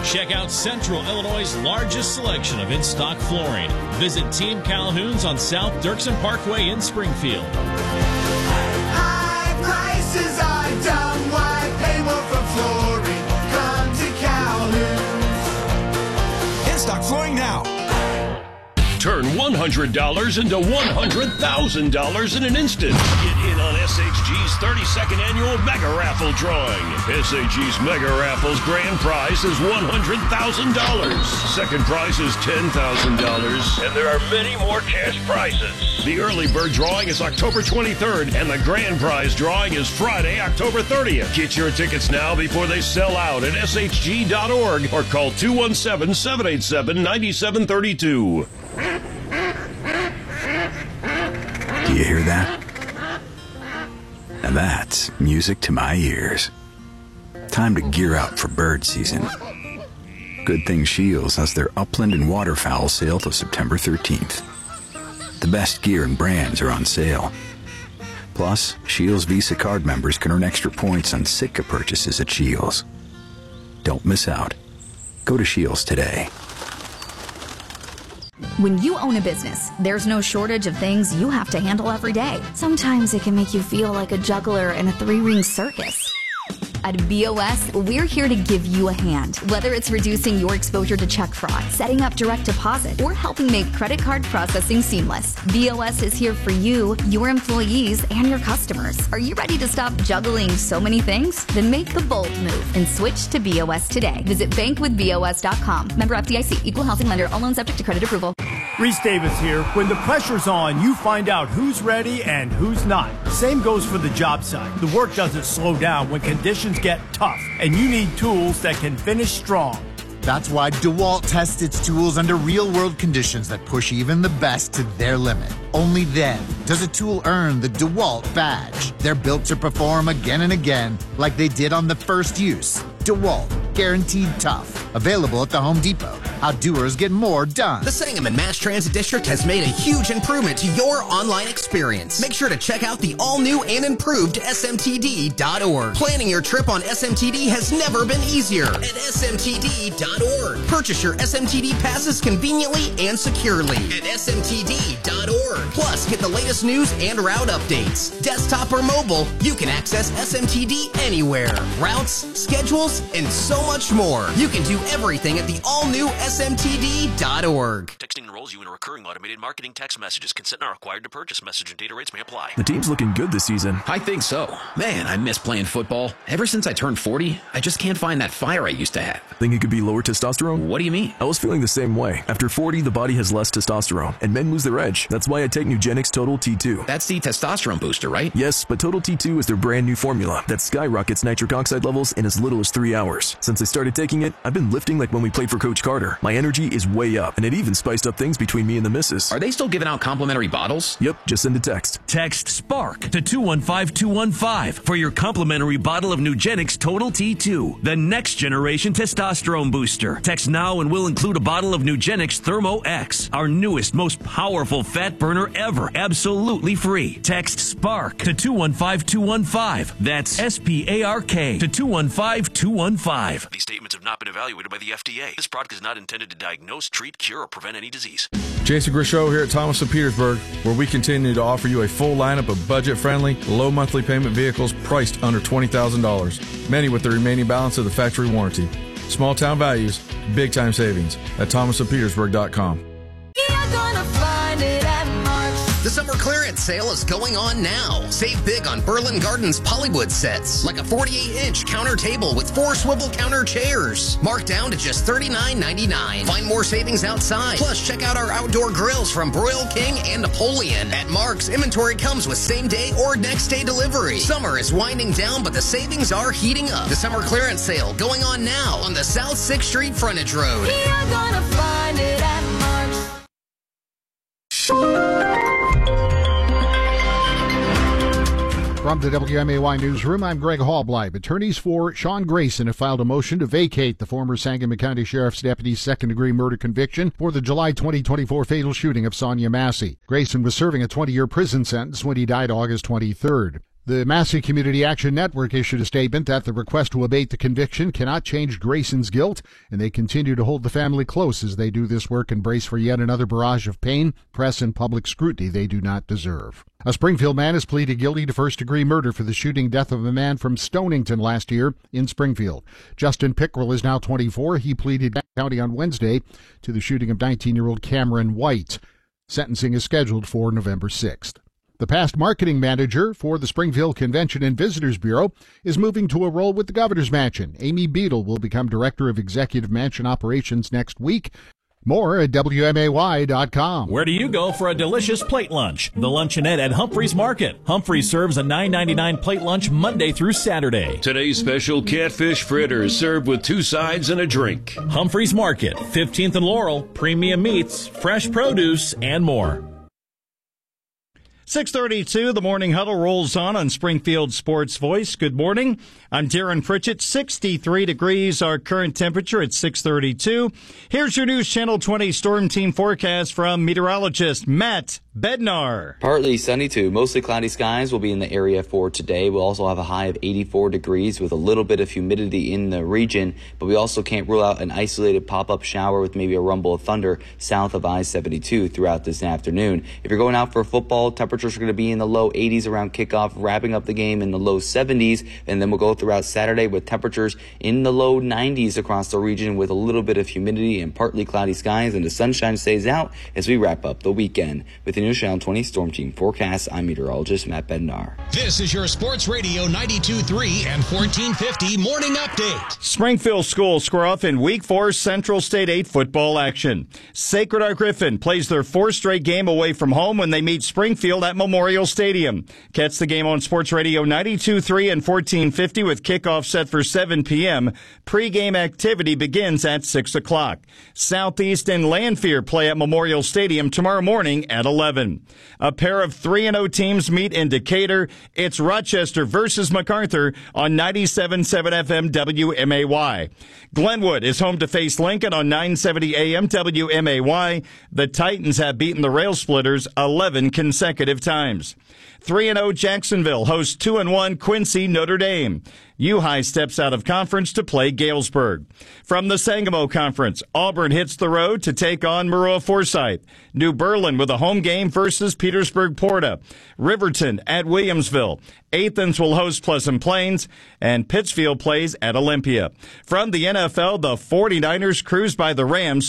Check out Central Illinois' largest selection of in-stock flooring. Visit Team Calhoun's on South Dirksen Parkway in Springfield. High prices are dumb. Why pay more for flooring? Come to Calhoun's. In-stock flooring now. Turn $100 into $100,000 in an instant. Get in on SHG's 32nd annual Mega Raffle drawing. SHG's Mega Raffle's grand prize is $100,000. Second prize is $10,000. And there are many more cash prizes. The early bird drawing is October 23rd, and the grand prize drawing is Friday, October 30th. Get your tickets now before they sell out at shg.org or call 217-787-9732. Do you hear that? Now that's music to my ears. Time to gear up for bird season. Good thing Shields has their upland and waterfowl sale till September 13th. The best gear and brands are on sale. Plus, Shields Visa card members can earn extra points on Sitka purchases at Shields. Don't miss out. Go to Shields today. When you own a business, there's no shortage of things you have to handle every day. Sometimes it can make you feel like a juggler in a three-ring circus. At BOS, we're here to give you a hand. Whether it's reducing your exposure to check fraud, setting up direct deposit, or helping make credit card processing seamless, BOS is here for you, your employees, and your customers. Are you ready to stop juggling so many things? Then make the bold move and switch to BOS today. Visit bankwithbos.com. Member FDIC, equal housing lender, all loans subject to credit approval. Reese Davis here. When the pressure's on, you find out who's ready and who's not. Same goes for the job site. The work doesn't slow down when conditions get tough, and you need tools that can finish strong. That's why DeWalt tests its tools under real-world conditions that push even the best to their limit. Only then does a tool earn the DeWalt badge. They're built to perform again and again, like they did on the first use. DeWalt, guaranteed tough. Available at the Home Depot. How doers get more done. The Sangamon Mass Transit District has made a huge improvement to your online experience. Make sure to check out the all-new and improved smtd.org. Planning your trip on SMTD has never been easier at smtd.org. Purchase your SMTD passes conveniently and securely at smtd.org. Plus, get the latest news and route updates. Desktop or mobile, you can access SMTD anywhere. Routes, schedules, and so much more. You can do everything at the all-new smtd.org. Texting enrolls you in a recurring automated marketing text messages. Consent not required to purchase. Message and data rates may apply. The team's looking good this season. I think so. Man, I miss playing football. Ever since I turned 40, I just can't find that fire I used to have. Think it could be lower testosterone? What do you mean? I was feeling the same way. After 40, the body has less testosterone, and men lose their edge. That's why I take Nugenix Total T2. That's the testosterone booster, right? Yes, but Total T2 is their brand new formula that skyrockets nitric oxide levels in as little as 3 hours. Since I started taking it, I've been lifting like when we played for Coach Carter. My energy is way up, and it even spiced up things between me and the missus. Are they still giving out complimentary bottles? Yep, just send a text. Text SPARK to 215-215 for your complimentary bottle of Nugenix Total T2, the next generation testosterone booster. Text now and we'll include a bottle of Nugenix Thermo X, our newest, most powerful fat burner ever, absolutely free. Text SPARK to 215-215. That's SPARK to 215-215. These statements have not been evaluated by the FDA. This product is not intended to diagnose, treat, cure, or prevent any disease. Jason Grishow here at Thomas of Petersburg, where we continue to offer you a full lineup of budget-friendly, low monthly payment vehicles priced under $20,000, many with the remaining balance of the factory warranty. Small town values, big time savings at thomasofpetersburg.com. The summer clearance sale is going on now. Save big on Berlin Gardens Pollywood sets, like a 48-inch counter table with 4 swivel counter chairs. Marked down to just $39.99. Find more savings outside. Plus, check out our outdoor grills from Broil King and Napoleon. At Mark's, inventory comes with same-day or next-day delivery. Summer is winding down, but the savings are heating up. The summer clearance sale going on now on the South 6th Street Frontage Road. You're gonna find it at Mark's. From the WMAY newsroom, I'm Greg Hallbleib. Attorneys for Sean Grayson have filed a motion to vacate the former Sangamon County Sheriff's deputy's second-degree murder conviction for the July 2024 fatal shooting of Sonia Massey. Grayson was serving a 20-year prison sentence when he died August 23rd. The Massey Community Action Network issued a statement that the request to abate the conviction cannot change Grayson's guilt, and they continue to hold the family close as they do this work and brace for yet another barrage of pain, press, and public scrutiny they do not deserve. A Springfield man has pleaded guilty to first-degree murder for the shooting death of a man from Stonington last year in Springfield. Justin Pickrell is now 24. He pleaded county on Wednesday to the shooting of 19-year-old Cameron White. Sentencing is scheduled for November 6th. The past marketing manager for the Springfield Convention and Visitors Bureau is moving to a role with the Governor's Mansion. Amy Beadle will become Director of Executive Mansion Operations next week. More at WMAY.com. Where do you go for a delicious plate lunch? The Luncheonette at Humphreys Market. Humphreys serves a $9.99 plate lunch Monday through Saturday. Today's special catfish fritters served with 2 sides and a drink. Humphreys Market, 15th and Laurel, premium meats, fresh produce, and more. 6:32, the Morning Huddle rolls on Springfield Sports Voice. Good morning. I'm Darren Pritchett. 63 degrees, our current temperature at 6:32. Here's your News Channel 20 Storm Team forecast from meteorologist Matt Bednar. Partly sunny to mostly cloudy skies will be in the area for today. We'll also have a high of 84 degrees with a little bit of humidity in the region, but we also can't rule out an isolated pop-up shower with maybe a rumble of thunder south of I-72 throughout this afternoon. If you're going out for football, temperatures are going to be in the low 80s around kickoff, wrapping up the game in the low 70s, and then we'll go throughout Saturday with temperatures in the low 90s across the region with a little bit of humidity and partly cloudy skies, and the sunshine stays out as we wrap up the weekend. With the News Channel 20 Storm Team forecast, I'm meteorologist Matt Bednar. This is your Sports Radio 92.3 and 1450 Morning Update. Springfield schools square off in Week 4 Central State 8 football action. Sacred Heart Griffin plays their 4th straight game away from home when they meet Springfield at Memorial Stadium. Catch the game on Sports Radio 92.3 and 1450 with kickoff set for 7 p.m. Pre-game activity begins at 6 o'clock. Southeast and Lanphier play at Memorial Stadium tomorrow morning at 11. A pair of 3-0 teams meet in Decatur. It's Rochester versus MacArthur on 97.7 FM WMAY. Glenwood is home to face Lincoln on 970 AM WMAY. The Titans have beaten the Rail Splitters 11 consecutive times. 3-0 Jacksonville hosts 2-1 Quincy Notre Dame. U-High steps out of conference to play Galesburg. From the Sangamo Conference, Auburn hits the road to take on Maroa Forsyth. New Berlin with a home game versus Petersburg Porta. Riverton at Williamsville. Athens will host Pleasant Plains, and Pittsfield plays at Olympia. From the NFL, the 49ers cruised by the Rams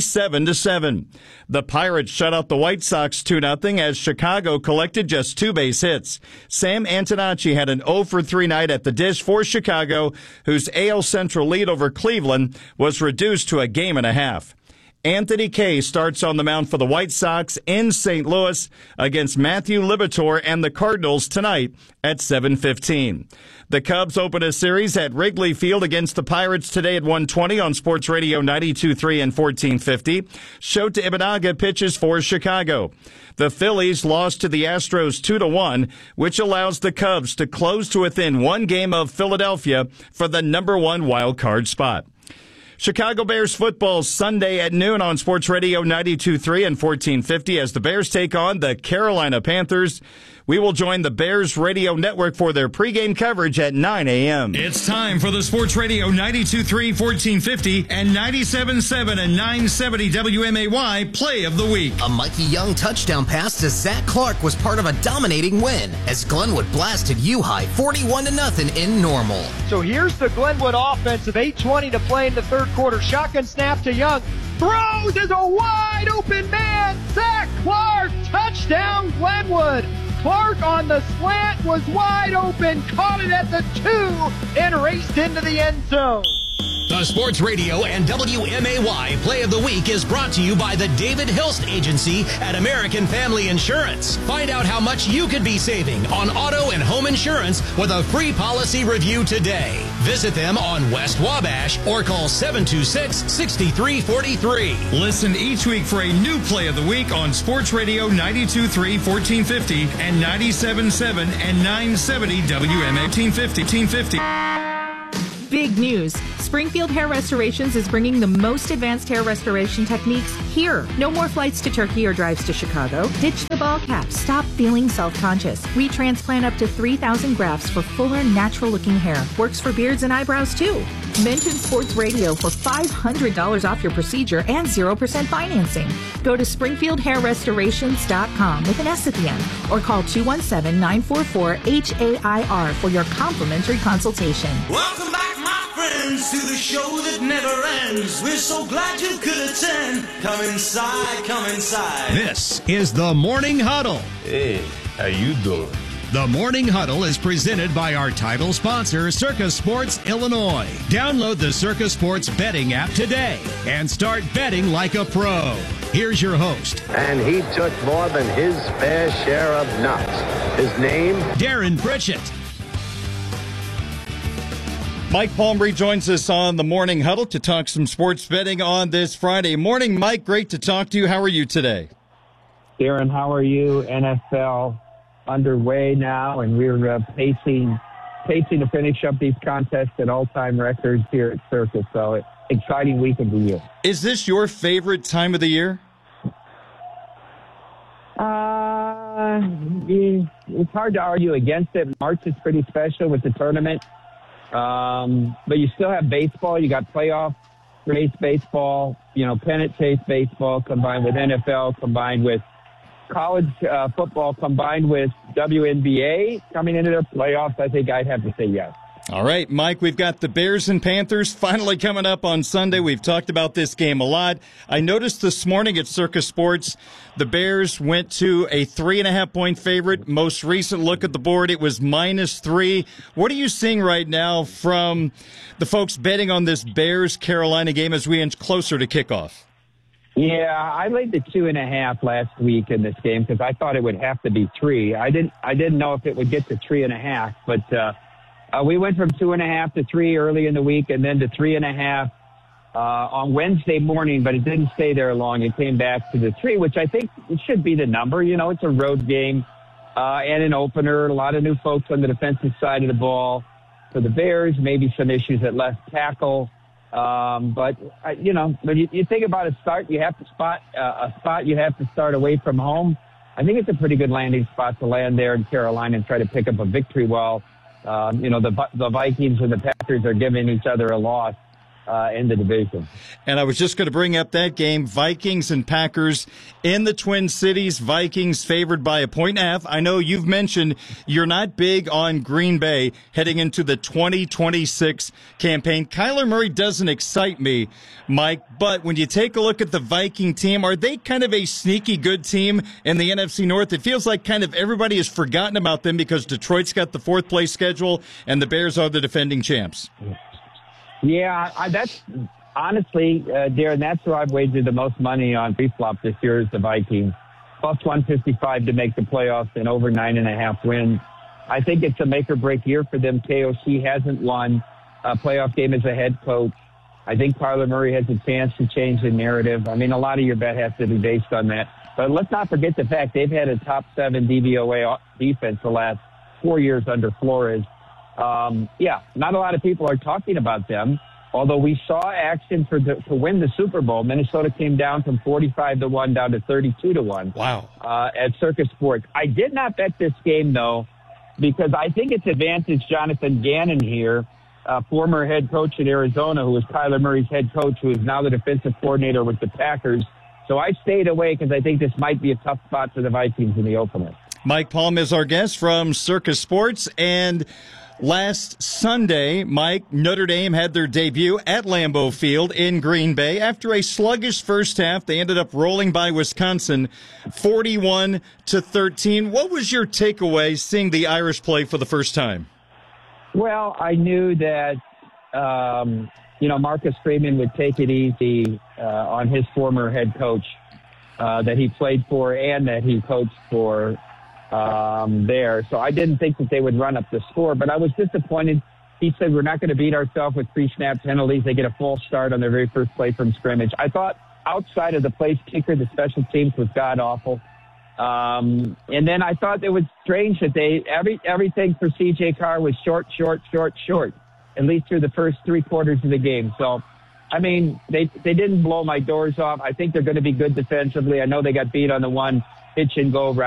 27-7. The Pirates shut out the White Sox 2-0 as Chicago collected just 2 base hits. Sam Antonacci had an 0-for-3 night at the dish for Chicago, whose AL Central lead over Cleveland was reduced to a game and a half. Anthony Kay starts on the mound for the White Sox in St. Louis against Matthew Liberatore and the Cardinals tonight at 7:15. The Cubs open a series at Wrigley Field against the Pirates today at 1:20 on Sports Radio 92.3 and 1450. Shota Imanaga pitches for Chicago. The Phillies lost to the Astros 2-1, which allows the Cubs to close to within 1 game of Philadelphia for the number 1 wild card spot. Chicago Bears football Sunday at noon on Sports Radio 92.3 and 1450 as the Bears take on the Carolina Panthers. We will join the Bears radio network for their pregame coverage at 9 a.m. It's time for the Sports Radio 92.3, 1450 and 97.7 and 970 WMAY Play of the Week. A Mikey Young touchdown pass to Zach Clark was part of a dominating win as Glenwood blasted U-High 41-0 in Normal. So here's the Glenwood offense with 8:20 to play in the third quarter. Shotgun snap to Young. Throws is a wide open man. Zach Clark, touchdown Glenwood. Clark on the slant was wide open, caught it at the 2, and raced into the end zone. The Sports Radio and WMAY Play of the Week is brought to you by the David Hilst Agency at American Family Insurance. Find out how much you could be saving on auto and home insurance with a free policy review today. Visit them on West Wabash or call 726-6343. Listen each week for a new Play of the Week on Sports Radio 92.3, 1450 and 97.7 and 970 WMAY 1850. big news. Springfield Hair Restorations is bringing the most advanced hair restoration techniques here. No more flights to Turkey or drives to Chicago. Ditch the ball cap. Stop feeling self-conscious. We transplant up to 3,000 grafts for fuller, natural-looking hair. Works for beards and eyebrows, too. Mention Sports Radio for $500 off your procedure and 0% financing. Go to SpringfieldHairRestorations.com with an S at the end or call 217-944-HAIR for your complimentary consultation. Welcome back, my friends, to the show that never ends. We're so glad you could attend. Come inside, come inside. This is the Morning Huddle. Hey, how you doing? The Morning Huddle is presented by our title sponsor, Circus Sports Illinois. Download the Circus Sports betting app today and start betting like a pro. Here's your host. And he took more than his fair share of nuts. His name? Darren Pritchett. Mike Palm rejoins us on the Morning Huddle to talk some sports betting on this Friday morning. Mike, great to talk to you. How are you today? Darren, how are you? NFL underway now, and we're pacing to finish up these contests at all-time records here at Circus. So, exciting week of the year. Is this your favorite time of the year? It's hard to argue against it. March is pretty special with the tournament. But you still have baseball. You got playoff race baseball, pennant chase baseball combined with NFL, combined with college football, combined with WNBA coming into their playoffs. I think I'd have to say yes. All right, Mike, we've got the Bears and Panthers finally coming up on Sunday. We've talked about this game a lot. I noticed this morning at Circus Sports, the Bears went to a 3.5-point favorite. Most recent look at the board, it was -3. What are you seeing right now from the folks betting on this Bears-Carolina game as we inch closer to kickoff? Yeah, I laid the 2.5 last week in this game because I thought it would have to be 3. I didn't know if it would get to 3.5, but we went from 2.5 to 3 early in the week, and then to 3.5 on Wednesday morning. But it didn't stay there long. It came back to the 3, which I think it should be the number. It's a road game and an opener. A lot of new folks on the defensive side of the ball for the Bears. Maybe some issues at left tackle. But when you think about a start, you have to you have to start away from home. I think it's a pretty good landing spot to land there in Carolina and try to pick up a victory while, the Vikings and the Packers are giving each other a loss in the division. And I was just going to bring up that game, Vikings and Packers in the Twin Cities. Vikings favored by 1.5. I know you've mentioned you're not big on Green Bay heading into the 2026 campaign. Kyler Murray doesn't excite me, Mike, but when you take a look at the Viking team, are they kind of a sneaky good team in the NFC North? It feels like kind of everybody has forgotten about them because Detroit's got the 4th place schedule and the Bears are the defending champs. Yeah, that's honestly, Darren, that's who I've wagered the most money on pre-flop this year is the Vikings. Plus 155 to make the playoffs and over 9.5 wins. I think it's a make-or-break year for them. KOC hasn't won a playoff game as a head coach. I think Kyler Murray has a chance to change the narrative. I mean, a lot of your bet has to be based on that. But let's not forget the fact they've had a top 7 DVOA defense the last 4 years under Flores. Not a lot of people are talking about them, although we saw action to win the Super Bowl. Minnesota came down from 45-1 down to 32-1. Wow. At Circus Sports. I did not bet this game, though, because I think it's advantage Jonathan Gannon here, former head coach at Arizona, who was Kyler Murray's head coach, who is now the defensive coordinator with the Packers. So I stayed away because I think this might be a tough spot for the Vikings in the opener. Mike Palm is our guest from Circus Sports, and last Sunday, Mike, Notre Dame had their debut at Lambeau Field in Green Bay. After a sluggish first half, they ended up rolling by Wisconsin 41-13. What was your takeaway seeing the Irish play for the first time? Well, I knew that, Marcus Freeman would take it easy on his former head coach that he played for and that he coached for there. So I didn't think that they would run up the score, but I was disappointed. He said, we're not going to beat ourselves with pre-snap penalties. They get a false start on their very first play from scrimmage. I thought outside of the place kicker, the special teams was god-awful. And then I thought it was strange that everything for C.J. Carr was short. at least through the first 3 quarters of the game. So, I mean, they didn't blow my doors off. I think they're going to be good defensively. I know they got beat on the one pitch and go